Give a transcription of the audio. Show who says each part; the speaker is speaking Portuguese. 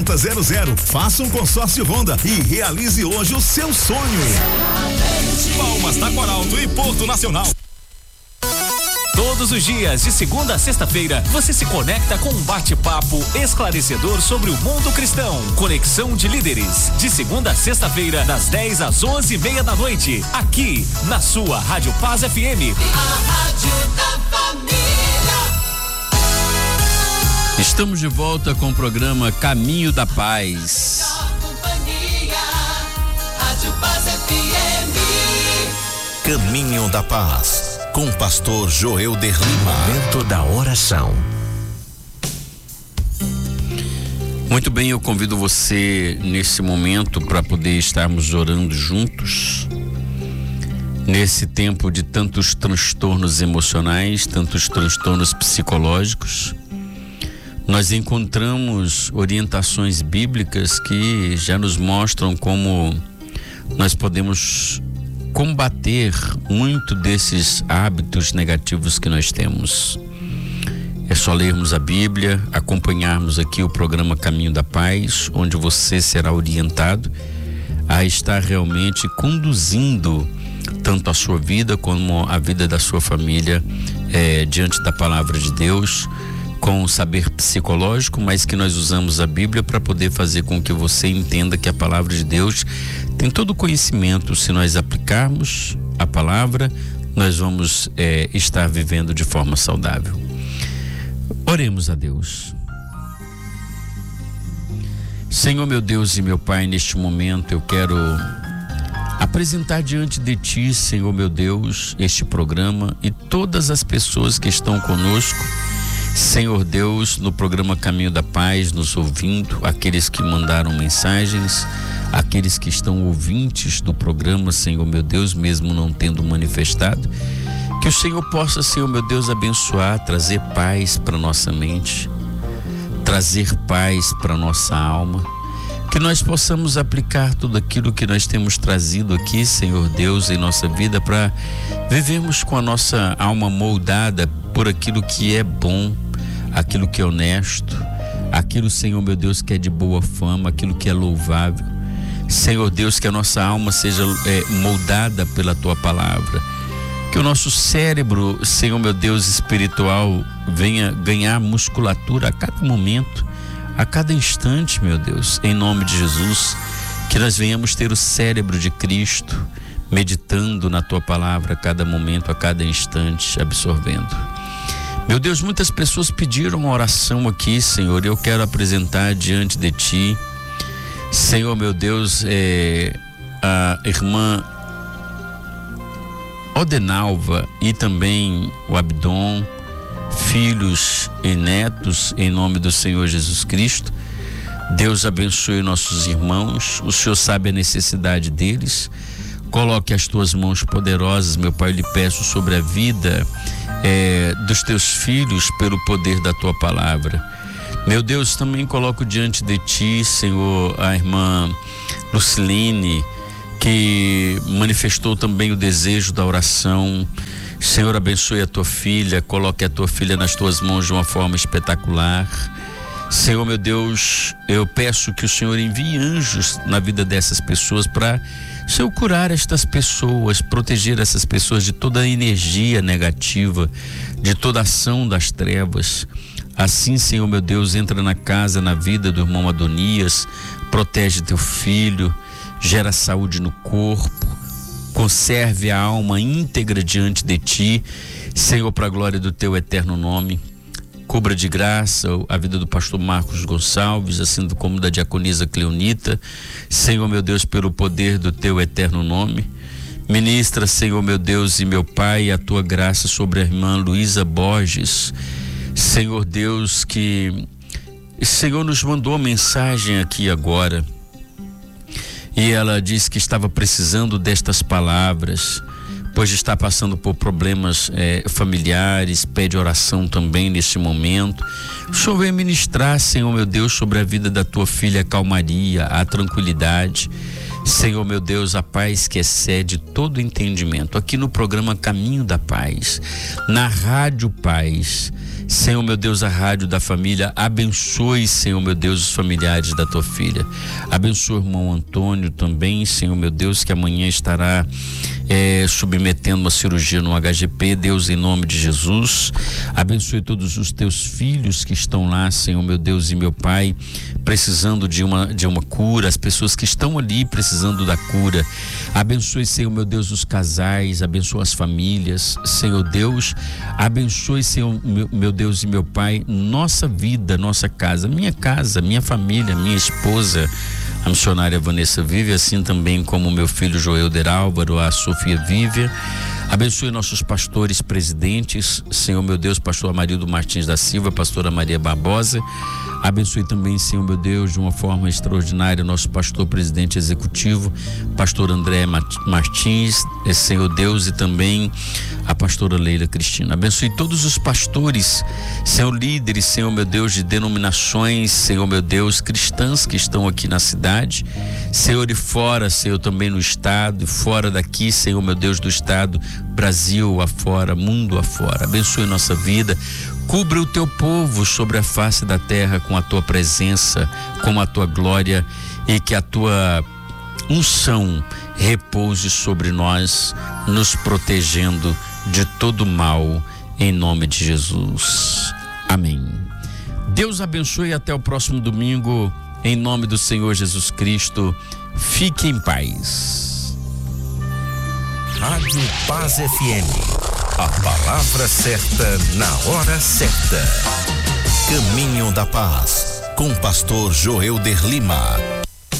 Speaker 1: 00. Faça um consórcio Honda e realize hoje o seu sonho. Palmas da Coralto e Porto Nacional.
Speaker 2: Todos os dias, de segunda a sexta-feira, você se conecta com um bate-papo esclarecedor sobre o mundo cristão. Conexão de Líderes, de segunda a sexta-feira, das 10 às 11:30 da noite, aqui na sua Rádio Paz FM.
Speaker 3: A Rádio da Família.
Speaker 4: Estamos de volta com o programa Caminho da Paz.
Speaker 3: Rádio Paz FM.
Speaker 1: Caminho da Paz, com o pastor Joelder Lima.
Speaker 2: Momento da oração.
Speaker 4: Muito bem, eu convido você nesse momento para poder estarmos orando juntos. Nesse tempo de tantos transtornos emocionais, tantos transtornos psicológicos, nós encontramos orientações bíblicas que já nos mostram como nós podemos combater muito desses hábitos negativos que nós temos. É só lermos a Bíblia, acompanharmos aqui o programa Caminho da Paz, onde você será orientado a estar realmente conduzindo tanto a sua vida como a vida da sua família diante da palavra de Deus, com o saber psicológico, mas que nós usamos a Bíblia para poder fazer com que você entenda que a palavra de Deus tem todo o conhecimento. Se nós aplicarmos a palavra, nós vamos estar vivendo de forma saudável. Oremos a Deus. Senhor, meu Deus e meu Pai, neste momento eu quero apresentar diante de Ti, Senhor, meu Deus, este programa e todas as pessoas que estão conosco, Senhor Deus, no programa Caminho da Paz, nos ouvindo, aqueles que mandaram mensagens, aqueles que estão ouvintes do programa, Senhor meu Deus, mesmo não tendo manifestado, que o Senhor possa, Senhor meu Deus, abençoar, trazer paz para nossa mente, trazer paz para nossa alma, que nós possamos aplicar tudo aquilo que nós temos trazido aqui, Senhor Deus, em nossa vida, para vivermos com a nossa alma moldada por aquilo que é bom, aquilo que é honesto, aquilo, Senhor meu Deus, que é de boa fama, aquilo que é louvável. Senhor Deus, que a nossa alma seja moldada pela Tua palavra, que o nosso cérebro, Senhor meu Deus, espiritual, venha ganhar musculatura a cada momento, a cada instante, meu Deus, em nome de Jesus, que nós venhamos ter o cérebro de Cristo, meditando na Tua palavra a cada momento, a cada instante, absorvendo. Meu Deus, muitas pessoas pediram uma oração aqui, Senhor, e eu quero apresentar diante de Ti, Senhor, meu Deus, a irmã Odenalva e também o Abdon, filhos e netos, em nome do Senhor Jesus Cristo. Deus abençoe nossos irmãos, o Senhor sabe a necessidade deles. Coloque as Tuas mãos poderosas, meu Pai, eu lhe peço, sobre a vida dos Teus filhos, pelo poder da Tua palavra. Meu Deus, também coloco diante de Ti, Senhor, a irmã Luciline, que manifestou também o desejo da oração. Senhor, abençoe a Tua filha, coloque a Tua filha nas Tuas mãos de uma forma espetacular. Senhor, meu Deus, eu peço que o Senhor envie anjos na vida dessas pessoas para, Senhor, curar estas pessoas, proteger essas pessoas de toda a energia negativa, de toda a ação das trevas. Assim, Senhor, meu Deus, entra na casa, na vida do irmão Adonias, protege Teu filho, gera saúde no corpo, conserve a alma íntegra diante de Ti, Senhor, para a glória do Teu eterno nome. Cubra de graça a vida do pastor Marcos Gonçalves, assim como da diaconisa Cleonita, Senhor meu Deus, pelo poder do Teu eterno nome. Ministra, Senhor meu Deus e meu Pai, a Tua graça sobre a irmã Luísa Borges, Senhor Deus, que Senhor nos mandou uma mensagem aqui agora, e ela disse que estava precisando destas palavras, pois está passando por problemas familiares, pede oração também neste momento. O Senhor vem ministrar, Senhor meu Deus, sobre a vida da Tua filha, a calmaria, a tranquilidade, Senhor meu Deus, a paz que excede todo entendimento, aqui no programa Caminho da Paz, na Rádio Paz, Senhor meu Deus, a rádio da família. Abençoe, Senhor meu Deus, os familiares da tua filha. Abençoe o irmão Antônio também, Senhor meu Deus, que amanhã estará submetendo uma cirurgia no HGP. Deus, em nome de Jesus, abençoe todos os teus filhos que estão lá, Senhor meu Deus e meu Pai, precisando de uma cura, as pessoas que estão ali precisando da cura. Abençoe, Senhor meu Deus, os casais, abençoe as famílias, Senhor Deus, abençoe, Senhor meu Deus e meu Pai, nossa vida, nossa casa, minha família, minha esposa, a missionária Vanessa Vive, assim também como meu filho Joelder Álvaro, a Sofia Vive. Abençoe nossos pastores presidentes, Senhor meu Deus, pastor Amarildo Martins da Silva, pastora Maria Barbosa. Abençoe também, Senhor meu Deus, de uma forma extraordinária, nosso pastor presidente executivo, pastor André Martins, Senhor Deus, e também a pastora Leila Cristina. Abençoe todos os pastores, Senhor, líderes, Senhor meu Deus, de denominações, Senhor meu Deus, cristãs que estão aqui na cidade, Senhor, e fora, Senhor, também no estado, e fora daqui, Senhor meu Deus, do estado, Brasil afora, mundo afora. Abençoe nossa vida. Cubra o teu povo sobre a face da terra com a tua presença, com a tua glória, e que a tua unção repouse sobre nós, nos protegendo de todo mal, em nome de Jesus. Amém. Deus abençoe e até o próximo domingo, em nome do Senhor Jesus Cristo. Fique em paz.
Speaker 1: Rádio Paz FM. A palavra certa na hora certa. Caminho da Paz, com pastor Joelder Lima.